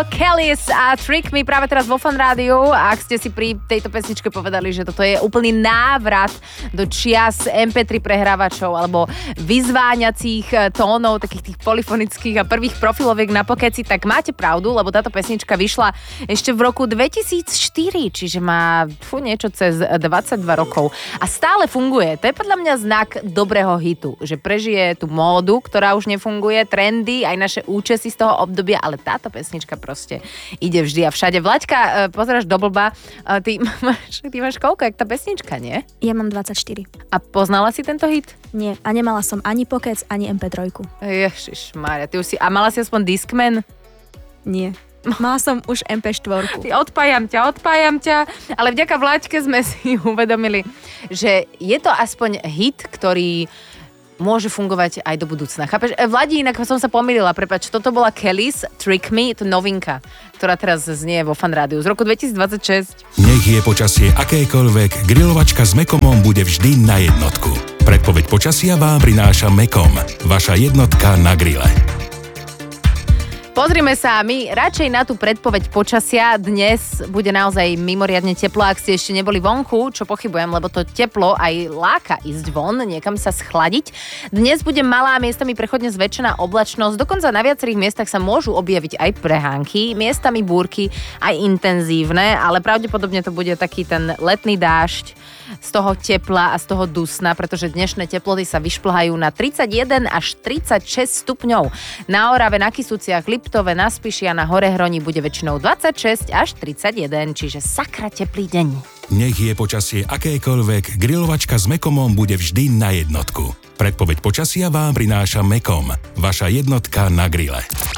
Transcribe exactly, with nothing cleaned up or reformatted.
Kellys a Trick Me práve teraz vo Fan Rádiu. Ak ste si pri tejto pesničke povedali, že toto je úplný návrat do čias em pé tri prehrávačov alebo vyzváňacích tónov, takých tých polifonických a prvých profiloviek na Pokeci, tak máte pravdu, lebo táto pesnička vyšla ešte v roku dvetisícštyri, čiže má fú, niečo cez dvadsaťdva rokov a stále funguje. To je podľa mňa znak dobrého hitu, že prežije tú módu, ktorá už nefunguje, trendy, aj naše účesy z toho obdobia, ale táto pesnička proste ide vždy a všade. Vlaďka, pozeráš do blba, ty máš, ty máš koľko, jak tá pesnička, nie? Ja mám dvadsaťštyri. A poznala si tento hit? Nie, a nemala som ani Pokec, ani em pé tri. Ježišmária, ty už si, a mala si aspoň Discman? Nie. Mala som už em pé štyri. Ty, odpájam ťa, odpájam ťa, ale vďaka Vláďke sme si uvedomili, že je to aspoň hit, ktorý môže fungovať aj do budúcna. Chápeš? Vladi, inak som sa pomýlila, prepáč, toto bola Kellys, Trick Me, to novinka, ktorá teraz znie vo Fan Rádiu z roku dvetisícdvadsaťšesť. Nech je počasie akékoľvek, grilovačka s Mekomom bude vždy na jednotku. Predpoveď počasia vám prináša Mekom, vaša jednotka na grille. Pozrime sa my radšej na tú predpoveď počasia. Dnes bude naozaj mimoriadne teplo, ak ste ešte neboli vonku, čo pochybujem, lebo to teplo aj láka ísť von, niekam sa schladiť. Dnes bude malá, miestami prechodne zväčšená oblačnosť, dokonca na viacerých miestach sa môžu objaviť aj prehánky, miestami búrky, aj intenzívne, ale pravdepodobne to bude taký ten letný dážď z toho tepla a z toho dusna, pretože dnešné teploty sa vyšplhajú na tridsaťjeden až tridsaťšesť stupňov. Na Orave, na Kysuciach, Liptove, na Spiši a na Horehroni bude väčšinou dvadsaťšesť až tridsaťjeden, čiže sakra teplý deň. Nech je počasie akékoľvek, grilovačka s Mekomom bude vždy na jednotku. Predpoveď počasia vám prináša Mekom, vaša jednotka na grille.